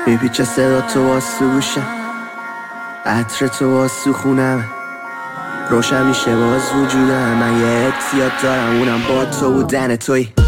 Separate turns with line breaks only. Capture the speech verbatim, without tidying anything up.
میپیچه صدا تو واسه گوشم، عطر تو واسه خونم، روشن میشه باز وجودم. من یه اعتیاد دارم اونم با تو بودن توی